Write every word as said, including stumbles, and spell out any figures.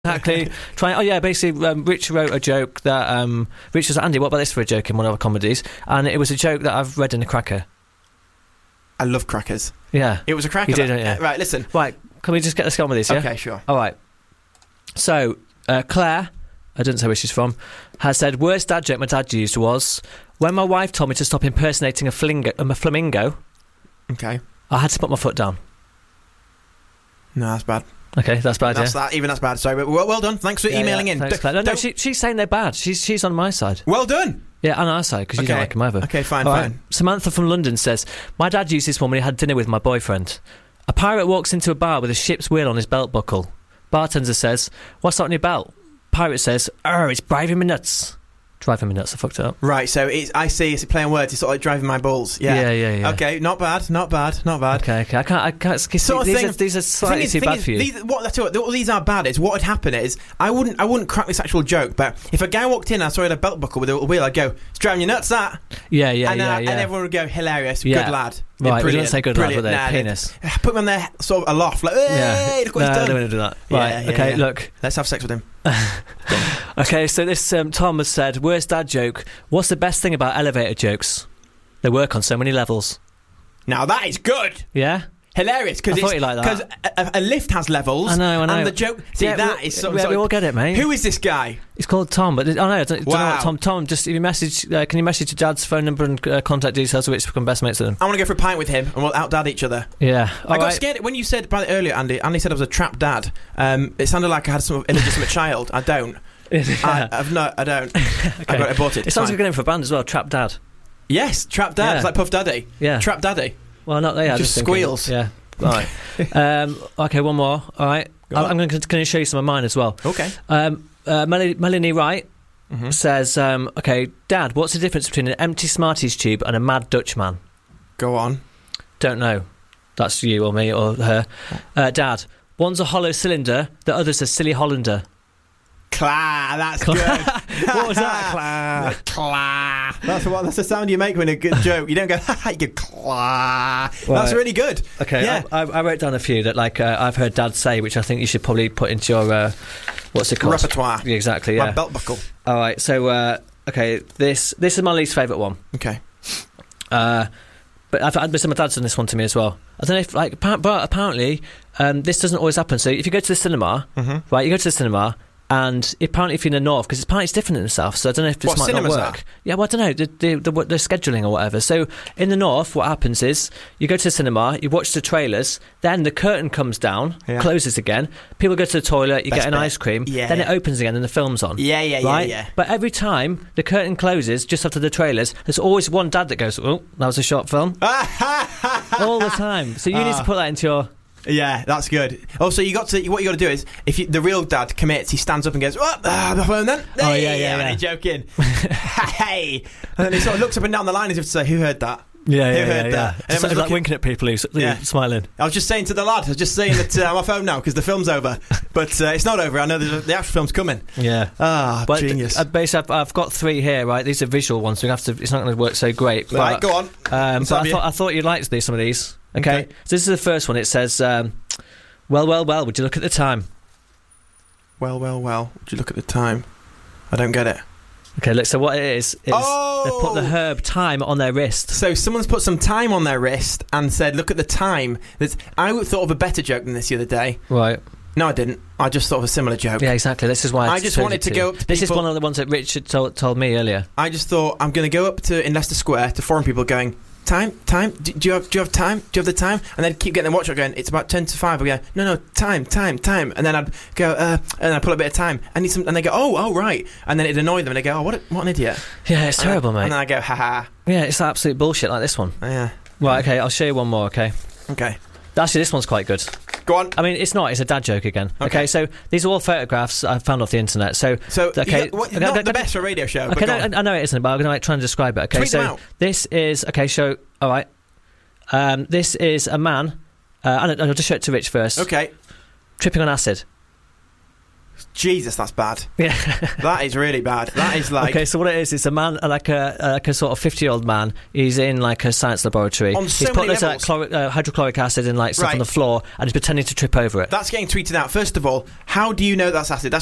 Exactly. Trying. Oh yeah, basically, um, Rich wrote a joke that um, Rich was Andy. What about this for a joke in one of our comedies? And it was a joke that I've read in a cracker. I love crackers. Yeah, it was a cracker. You did, don't you? Uh, right, listen. Right, can we just get let's get on with this? Yeah. Okay, sure. All right. So uh, Claire, I didn't say where she's from, has said worst dad joke my dad used was when my wife told me to stop impersonating a flamingo. Um, a flamingo. Okay. I had to put my foot down. No, that's bad. Okay, that's bad. That's yeah. that. Even that's bad. Sorry, but well, well done. Thanks for yeah, emailing yeah. in. Thanks, D- no, no, she, she's saying they're bad. She's she's on my side. Well done. Yeah, on our side because you okay. don't like them either. Okay, fine, All fine. Right. Samantha from London says my dad used this one when he had dinner with my boyfriend. A pirate walks into a bar with a ship's wheel on his belt buckle. Bartender says, "What's that on your belt?" Pirate says, "Oh, it's driving me nuts." Driving me nuts. I fucked it up. Right, so it's, I see. It's a play on words. It's sort of like driving my balls. Yeah, yeah, yeah. yeah. Okay, not bad, not bad, not bad. Okay, okay. I can't. I can't. See, sort of these, thing, are, these are slightly is, too bad is, for you. These, what, that's what, what these are bad is what would happen is I wouldn't. I wouldn't crack this actual joke. But if a guy walked in and I saw he had a belt buckle with a wheel, I'd go, "It's driving you nuts, that." Yeah, yeah, and, yeah, uh, yeah. And everyone would go, "Hilarious, yeah. good lad." Right, we don't say good brilliant. lad, would they? Nah, Penis. Put him on there, sort of aloft, like, "Hey, yeah. look what no, he's done." I don't want to do that. Right. Yeah, yeah, okay. yeah. Look. Let's have sex with him. Okay, so this um, Tom has said, worst dad joke. What's the best thing about elevator jokes? They work on so many levels. Now that is good. Yeah? Hilarious, because like a, a lift has levels. I know, I know. And the joke, see, yeah, that we, is sort yeah, of. We all get it, mate. Who is this guy? He's called Tom, but I don't know. I don't, wow. don't know what Tom. Tom, just if you message, uh, can you message your dad's phone number and uh, contact details, which become best mates with him? I want to go for a pint with him, and we'll out-dad each other. Yeah, all I got right. scared when you said about it earlier, Andy. Andy said I was a trapped dad. Um, it sounded like I had some illegitimate child. I don't. Yeah. I, I've no. I don't. okay. I got it aborted. It sounds like a good name for a band as well. Trap Dad. Yes, Trap Dad. Yeah. It's like Puff Daddy. Yeah. Trap Daddy. Well, not they. Just, just squeals. Yeah. All right. um, okay, one more. All right. I'm, I'm going to, going to show you some of mine as well. Okay. Um, uh, Melanie, Melanie Wright mm-hmm. says, um, okay, Dad, what's the difference between an empty Smarties tube and a Mad Dutchman? Go on. Don't know. That's you or me or her. Uh, Dad, one's a hollow cylinder, the other's a silly Hollander. Cla, that's Cla- good. What was that? Cla. Cla. That's what. That's the sound you make when a good joke. You don't go. Ha ha. You go cla. Right. That's really good. Okay. Yeah. I, I, I wrote down a few that like uh, I've heard Dad say, which I think you should probably put into your uh, what's it called? Repertoire. Yeah, exactly. Yeah. My belt buckle. All right. So uh, okay, this this is my least favourite one. Okay. Uh, but I've had my dad's done this one to me as well. I don't know if like, but apparently um, this doesn't always happen. So if you go to the cinema, mm-hmm. right, you go to the cinema. And apparently, if you're in the north, because apparently it's different in the south, so I don't know if this what, might not work. Are? Yeah, well, I don't know the, the the the scheduling or whatever. So in the north, what happens is you go to the cinema, you watch the trailers, then the curtain comes down, yeah. closes again. People go to the toilet, you Best get an bit. ice cream, yeah. then it opens again and the film's on. Yeah, yeah, right? yeah, yeah. But every time the curtain closes, just after the trailers, there's always one dad that goes, "Oh, that was a short film," all the time. So you uh. need to put that into your. Yeah, that's good. Also, you got to what you got to do is if you, the real dad commits, he stands up and goes, "Oh, ah, the phone then." Hey, oh yeah, yeah, yeah. yeah. joking. Hey, and then he sort of looks up and down the line as if to say, "Who heard that?" Yeah, Who yeah, heard yeah. that? yeah. And Just like looking, winking at people who's yeah. smiling. I was just saying to the lad, I was just saying that uh, I'm off home now because the film's over, but uh, it's not over. I know the, the actual film's coming. Yeah. Ah, but genius. Uh, basically, I've, I've got three here. Right, these are visual ones, so we have to. It's not going to work so great. Right, but, go on. Um, but I thought, I thought you'd like these, some of these. Okay? okay. So this is the first one. It says, um, "Well, well, well. Would you look at the time?" Well, well, well. Would you look at the time? I don't get it. Okay, look. So what it is is oh! they've put the herb time on their wrist. So someone's put some time on their wrist and said, "Look at the time." That's, I thought of a better joke than this the other day. Right. No, I didn't. I just thought of a similar joke. Yeah, exactly. This is why I, I just wanted to, to go up to This people, is one of the ones that Richard told, told me earlier. I just thought I'm going to go up to in Leicester Square to foreign people going, "Time, time. Do, do you have, do you have time? Do you have the time?" And then keep getting their watch out going, "It's about ten to five." I go, "No, no, time, time, time." And then I'd go, uh, and I pull a bit of time. I need some, and they go, "Oh, oh, right." And then it'd annoy them, and they go, "Oh, what, a, what an idiot." Yeah, it's and terrible, I, mate. And then I go, "Ha ha." Yeah, it's absolute bullshit like this one. Oh, yeah. Right. Okay, I'll show you one more. Okay. Okay. Actually, this one's quite good. Go on. I mean, it's not. It's a dad joke again. Okay, okay so these are all photographs I found off the internet. So, so okay, got, what, okay, not okay, the best for a radio show. Okay, but no, I know it isn't, but I'm going to like, try and describe it. Okay, Tweet so them out. This is okay. So, all right, um, this is a man. Uh, and I'll just show it to Rich first. Okay. Tripping on acid. Jesus, that's bad. Yeah. That is really bad. That is like... Okay, so what it is, it's a man, like a like a sort of fifty-year-old man. He's in, like, a science laboratory. On so he's put many this uh, levels. chlor- uh, hydrochloric acid in, like, stuff Right. on the floor, and he's pretending to trip over it. That's getting tweeted out. First of all, how do you know that's acid? That's